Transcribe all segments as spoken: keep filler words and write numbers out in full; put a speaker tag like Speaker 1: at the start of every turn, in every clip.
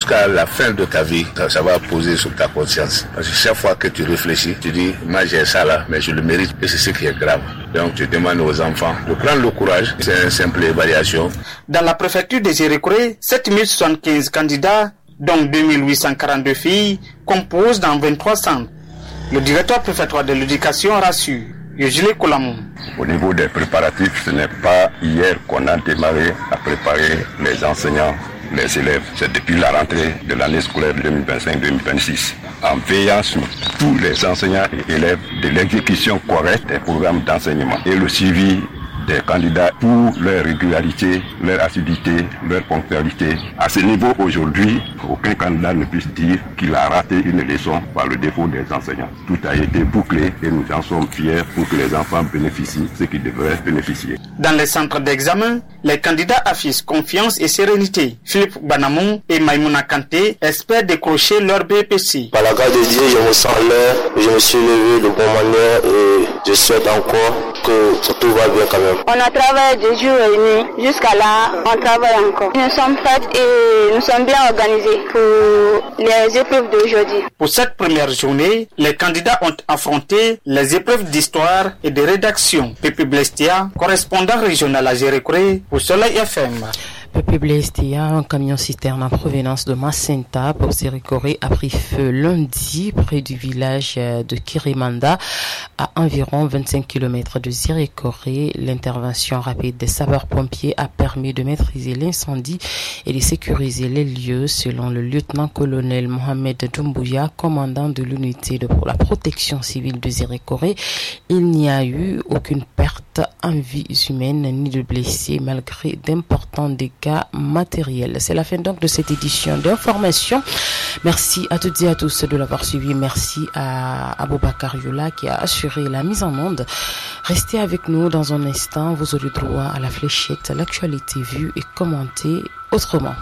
Speaker 1: jusqu'à la fin de ta vie, ça, ça va poser sur ta conscience. Parce que chaque fois que tu réfléchis, tu dis, moi j'ai ça là, mais je le mérite, et c'est ce qui est grave. Donc je demande aux enfants de prendre le courage, c'est une simple évaluation.
Speaker 2: Dans la préfecture de Zérékoré, sept mille soixante-quinze candidats, dont deux mille huit cent quarante-deux filles, composent dans vingt-trois centres. Le directeur préfectoral de l'éducation rassure. Yojile Koulamou.
Speaker 3: Au niveau des préparatifs, ce n'est pas hier qu'on a démarré à préparer les enseignants, les élèves. C'est depuis la rentrée de l'année scolaire deux mille vingt-cinq deux mille vingt-six. En veillant sur tous les enseignants et élèves de l'exécution correcte des programmes d'enseignement et le suivi des candidats pour leur régularité, leur assiduité, leur ponctualité. À ce niveau, aujourd'hui, aucun candidat ne puisse dire qu'il a raté une leçon par le défaut des enseignants. Tout a été bouclé et nous en sommes fiers pour que les enfants bénéficient ce qu'ils devraient bénéficier.
Speaker 2: Dans les centres d'examen, les candidats affichent confiance et sérénité. Philippe Banamou et Maïmouna Kanté espèrent décrocher leur B P C.
Speaker 4: Par la grâce de Dieu, je me sens l'air, je me suis levé de bonne manière et je souhaite encore que tout va bien quand même.
Speaker 5: On a travaillé de jour et nuit. Jusqu'à là, on travaille encore. Nous sommes prêts et nous sommes bien organisés pour les épreuves d'aujourd'hui.
Speaker 2: Pour cette première journée, les candidats ont affronté les épreuves d'histoire et de rédaction. Pépi Blestia, correspondant régional à Zérékoré pour Soleil F M.
Speaker 6: Pépi Blestia, un camion citerne en provenance de Macenta pour Zérékoré a pris feu lundi près du village de Kirimanda à environ vingt-cinq kilomètres de Zérékoré. L'intervention rapide des sapeurs-pompiers a permis de maîtriser l'incendie et de sécuriser les lieux selon le lieutenant-colonel Mohamed Doumbouya, commandant de l'unité de la protection civile de Zérékoré. Il n'y a eu aucune perte en vies humaines ni de blessés malgré d'importants dégâts matériels. C'est la fin donc de cette édition d'information. Merci à toutes et à tous de l'avoir suivi. Merci à Aboubakar Youla qui a assuré la mise en onde. Restez avec nous dans un instant. Vous aurez droit à la fléchette, l'actualité vue et commentée autrement.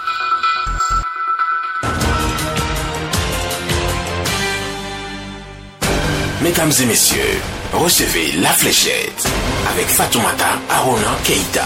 Speaker 7: Mesdames et messieurs, recevez la fléchette avec Fatoumata Arona Keïta.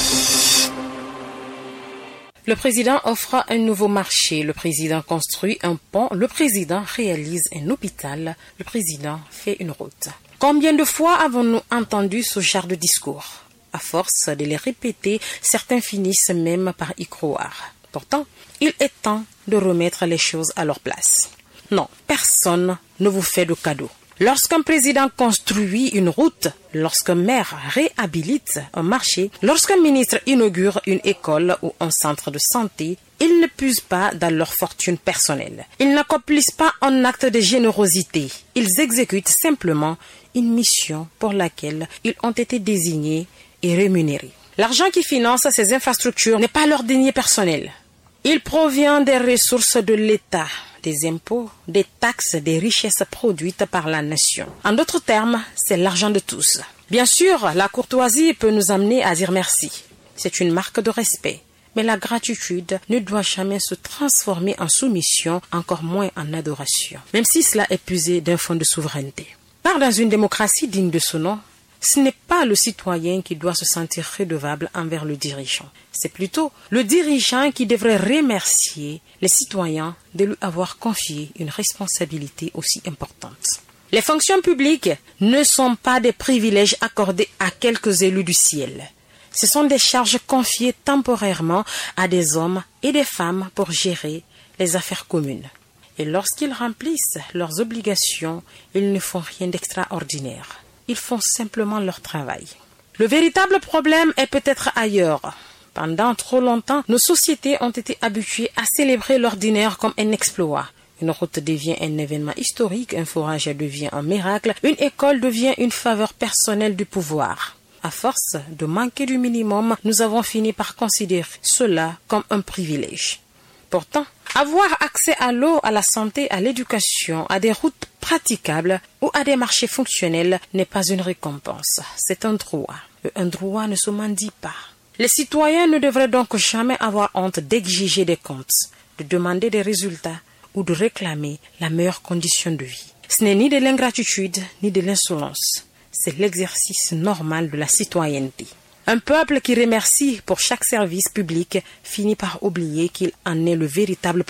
Speaker 6: Le président offre un nouveau marché, le président construit un pont, le président réalise un hôpital, le président fait une route. Combien de fois avons-nous entendu ce genre de discours? À force de les répéter, certains finissent même par y croire. Pourtant, il est temps de remettre les choses à leur place. Non, personne ne vous fait de cadeau. Lorsqu'un président construit une route, lorsqu'un maire réhabilite un marché, lorsqu'un ministre inaugure une école ou un centre de santé, ils ne puisent pas dans leur fortune personnelle. Ils n'accomplissent pas un acte de générosité. Ils exécutent simplement une mission pour laquelle ils ont été désignés et rémunérés. L'argent qui finance ces infrastructures n'est pas leur denier personnel. Il provient des ressources de l'État, des impôts, des taxes, des richesses produites par la nation. En d'autres termes, c'est l'argent de tous. Bien sûr, la courtoisie peut nous amener à dire merci. C'est une marque de respect. Mais la gratitude ne doit jamais se transformer en soumission, encore moins en adoration, même si cela est puisé d'un fond de souveraineté. Car dans une démocratie digne de ce nom, ce n'est pas le citoyen qui doit se sentir redevable envers le dirigeant. C'est plutôt le dirigeant qui devrait remercier les citoyens de lui avoir confié une responsabilité aussi importante. Les fonctions publiques ne sont pas des privilèges accordés à quelques élus du ciel. Ce sont des charges confiées temporairement à des hommes et des femmes pour gérer les affaires communes. Et lorsqu'ils remplissent leurs obligations, ils ne font rien d'extraordinaire. Ils font simplement leur travail. Le véritable problème est peut-être ailleurs. Pendant trop longtemps, nos sociétés ont été habituées à célébrer l'ordinaire comme un exploit. Une route devient un événement historique, un forage devient un miracle, une école devient une faveur personnelle du pouvoir. À force de manquer du minimum, nous avons fini par considérer cela comme un privilège. Pourtant, avoir accès à l'eau, à la santé, à l'éducation, à des routes praticables ou à des marchés fonctionnels n'est pas une récompense, c'est un droit. Et un droit ne se mendie pas. Les citoyens ne devraient donc jamais avoir honte d'exiger des comptes, de demander des résultats ou de réclamer la meilleure condition de vie. Ce n'est ni de l'ingratitude ni de l'insolence, c'est l'exercice normal de la citoyenneté. Un peuple qui remercie pour chaque service public finit par oublier qu'il en est le véritable